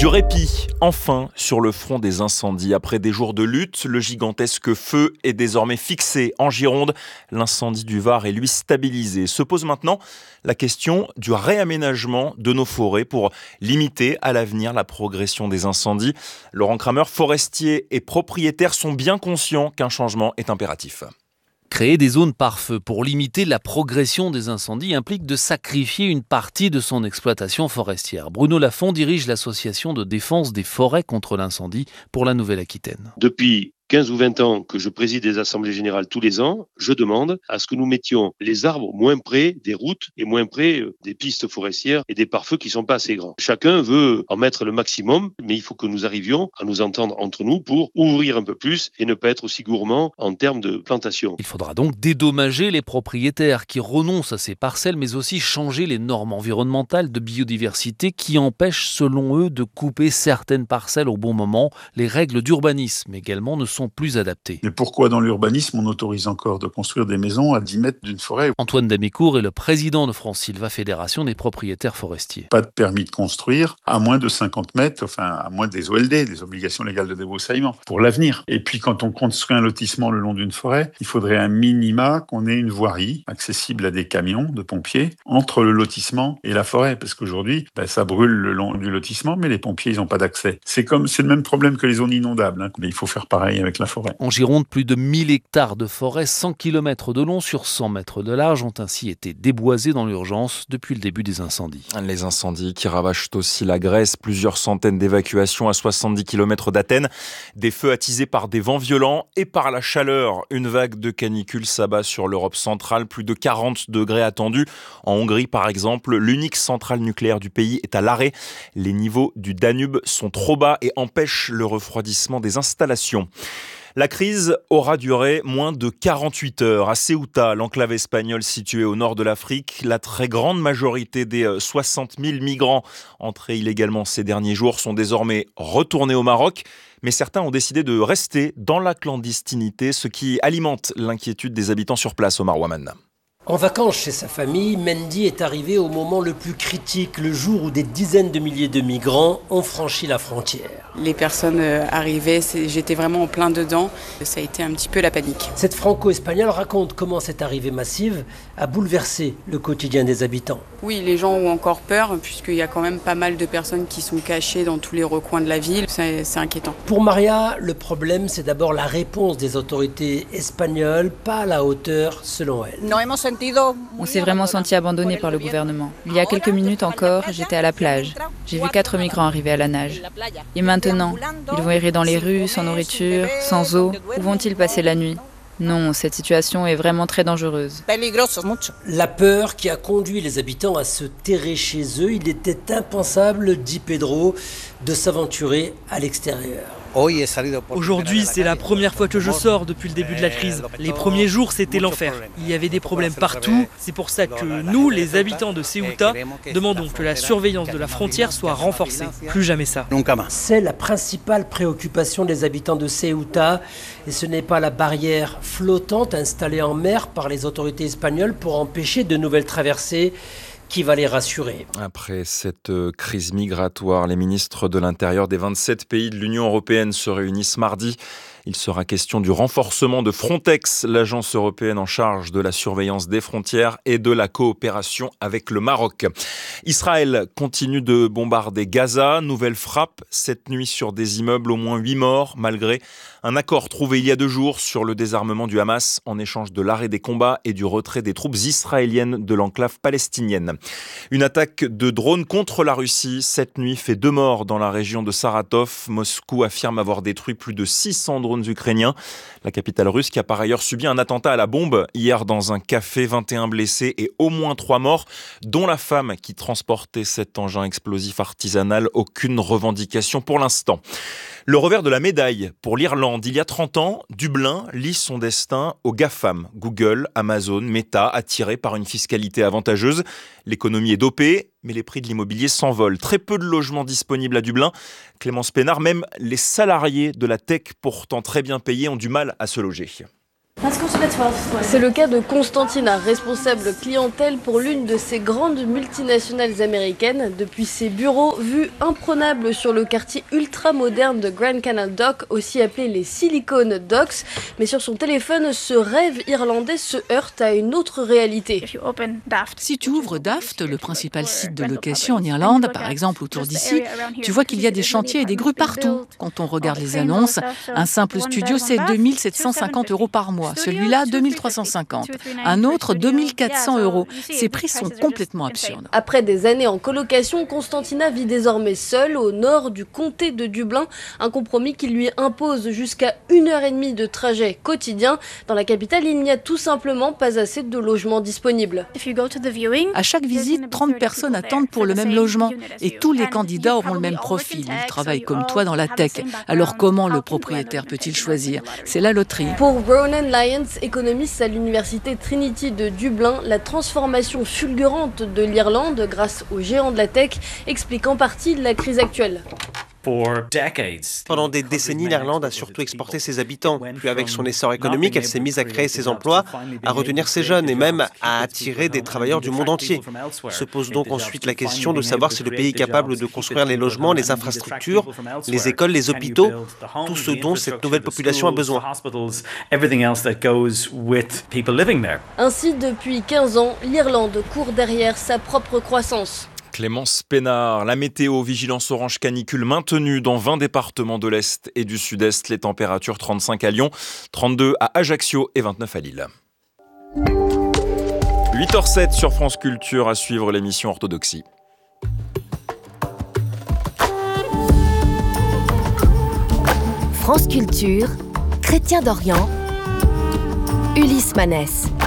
Du répit, enfin, sur le front des incendies. Après des jours de lutte, le gigantesque feu est désormais fixé en Gironde. L'incendie du Var est lui stabilisé. Se pose maintenant la question du réaménagement de nos forêts pour limiter à l'avenir la progression des incendies. Laurent Kramer, forestiers et propriétaires sont bien conscients qu'un changement est impératif. Créer des zones par feu pour limiter la progression des incendies implique de sacrifier une partie de son exploitation forestière. Bruno Lafont dirige l'association de défense des forêts contre l'incendie pour la Nouvelle-Aquitaine. Depuis 15 ou 20 ans que je préside des assemblées générales tous les ans, je demande à ce que nous mettions les arbres moins près des routes et moins près des pistes forestières et des pare-feux qui ne sont pas assez grands. Chacun veut en mettre le maximum, mais il faut que nous arrivions à nous entendre entre nous pour ouvrir un peu plus et ne pas être aussi gourmands en termes de plantation. Il faudra donc dédommager les propriétaires qui renoncent à ces parcelles, mais aussi changer les normes environnementales de biodiversité qui empêchent, selon eux, de couper certaines parcelles au bon moment. Les règles d'urbanisme également ne sont plus adaptées. Mais pourquoi dans l'urbanisme on autorise encore de construire des maisons à 10 mètres d'une forêt ? Antoine Damicourt est le président de France Sylva, fédération des propriétaires forestiers. Pas de permis de construire à moins de 50 mètres, enfin à moins des OLD, des obligations légales de débroussaillement, pour l'avenir. Et puis quand on construit un lotissement le long d'une forêt, il faudrait un minima qu'on ait une voirie accessible à des camions de pompiers entre le lotissement et la forêt. Parce qu'aujourd'hui, ça brûle le long du lotissement, mais les pompiers, ils n'ont pas d'accès. C'est le même problème que les zones inondables, mais il faut faire pareil avec la forêt. En Gironde, plus de 1000 hectares de forêt, 100 km de long sur 100 mètres de large, ont ainsi été déboisés dans l'urgence depuis le début des incendies. Les incendies qui ravagent aussi la Grèce, plusieurs centaines d'évacuations à 70 km d'Athènes, des feux attisés par des vents violents et par la chaleur. Une vague de canicule s'abat sur l'Europe centrale, plus de 40 degrés attendus. En Hongrie, par exemple, l'unique centrale nucléaire du pays est à l'arrêt. Les niveaux du Danube sont trop bas et empêchent le refroidissement des installations. La crise aura duré moins de 48 heures. À Ceuta, l'enclave espagnole située au nord de l'Afrique, la très grande majorité des 60 000 migrants entrés illégalement ces derniers jours sont désormais retournés au Maroc. Mais certains ont décidé de rester dans la clandestinité, ce qui alimente l'inquiétude des habitants sur place, Omar Ouaman. En vacances chez sa famille, Mendy est arrivé au moment le plus critique, le jour où des dizaines de milliers de migrants ont franchi la frontière. Les personnes arrivaient, j'étais vraiment en plein dedans, ça a été un petit peu la panique. Cette franco-espagnole raconte comment cette arrivée massive a bouleversé le quotidien des habitants. Oui, les gens ont encore peur, puisqu'il y a quand même pas mal de personnes qui sont cachées dans tous les recoins de la ville, c'est inquiétant. Pour Maria, le problème c'est d'abord la réponse des autorités espagnoles, pas à la hauteur selon elle. On s'est vraiment senti abandonné par le gouvernement. Il y a quelques minutes encore, j'étais à la plage. J'ai vu 4 migrants arriver à la nage. Et maintenant, ils vont errer dans les rues, sans nourriture, sans eau. Où vont-ils passer la nuit ? Non, cette situation est vraiment très dangereuse. La peur qui a conduit les habitants à se terrer chez eux, il était impensable, dit Pedro, de s'aventurer à l'extérieur. Aujourd'hui, c'est la première fois que je sors depuis le début de la crise. Les premiers jours, c'était l'enfer. Il y avait des problèmes partout. C'est pour ça que nous, les habitants de Ceuta, demandons que la surveillance de la frontière soit renforcée. Plus jamais ça. C'est la principale préoccupation des habitants de Ceuta. Et ce n'est pas la barrière flottante installée en mer par les autorités espagnoles pour empêcher de nouvelles traversées qui va les rassurer. Après cette crise migratoire, les ministres de l'Intérieur des 27 pays de l'Union européenne se réunissent mardi. Il sera question du renforcement de Frontex, l'agence européenne en charge de la surveillance des frontières et de la coopération avec le Maroc. Israël continue de bombarder Gaza. Nouvelle frappe cette nuit sur des immeubles, au moins 8 morts, malgré un accord trouvé il y a 2 jours sur le désarmement du Hamas en échange de l'arrêt des combats et du retrait des troupes israéliennes de l'enclave palestinienne. Une attaque de drones contre la Russie cette nuit fait 2 morts dans la région de Saratov. Moscou affirme avoir détruit plus de 600 drones ukrainiens. La capitale russe qui a par ailleurs subi un attentat à la bombe hier dans un café, 21 blessés et au moins 3 morts, dont la femme qui transportait cet engin explosif artisanal. Aucune revendication pour l'instant. Le revers de la médaille pour l'Irlande. Il y a 30 ans, Dublin lie son destin aux GAFAM. Google, Amazon, Meta, attirés par une fiscalité avantageuse. L'économie est dopée, mais les prix de l'immobilier s'envolent. Très peu de logements disponibles à Dublin. Clémence Pénard, même les salariés de la tech, pourtant très bien payés, ont du mal à se loger. C'est le cas de Constantina, responsable clientèle pour l'une de ces grandes multinationales américaines. Depuis ses bureaux, vue imprenable sur le quartier ultra-moderne de Grand Canal Dock, aussi appelé les Silicon Docks. Mais sur son téléphone, ce rêve irlandais se heurte à une autre réalité. Si tu ouvres Daft, le principal site de location en Irlande, par exemple autour d'ici, tu vois qu'il y a des chantiers et des grues partout. Quand on regarde les annonces, un simple studio, c'est 2 750 € par mois. Celui-là, 2 350. Un autre, 2 400 €. Ces prix sont complètement absurdes. Après des années en colocation, Constantina vit désormais seule au nord du comté de Dublin. Un compromis qui lui impose jusqu'à 1h30 de trajet quotidien. Dans la capitale, il n'y a tout simplement pas assez de logements disponibles. À chaque visite, 30 personnes attendent pour le même logement. Et tous les candidats auront le même profil. Ils travaillent comme toi dans la tech. Alors comment le propriétaire peut-il choisir ? C'est la loterie. Pour Ronan Lyons, économiste à l'université Trinity de Dublin, la transformation fulgurante de l'Irlande grâce aux géants de la tech explique en partie la crise actuelle. Pendant des décennies, l'Irlande a surtout exporté ses habitants. Puis avec son essor économique, elle s'est mise à créer ses emplois, à retenir ses jeunes et même à attirer des travailleurs du monde entier. Se pose donc ensuite la question de savoir si le pays est capable de construire les logements, les infrastructures, les écoles, les hôpitaux, tout ce dont cette nouvelle population a besoin. Ainsi, depuis 15 ans, l'Irlande court derrière sa propre croissance. Clémence Pénard, la météo, vigilance orange canicule maintenue dans 20 départements de l'Est et du Sud-Est. Les températures 35 à Lyon, 32 à Ajaccio et 29 à Lille. 8h07 sur France Culture, à suivre l'émission Orthodoxie. France Culture, Chrétien d'Orient, Ulysse Manès.